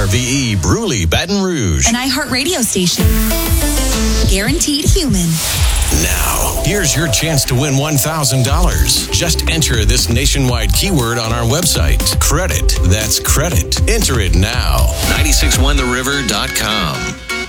KRVE Bruley, Baton Rouge. An iHeartRadio station. Guaranteed human. Now, here's your chance to win $1,000. Just enter this nationwide keyword on our website. Credit. That's credit. Enter it now. 961theriver.com.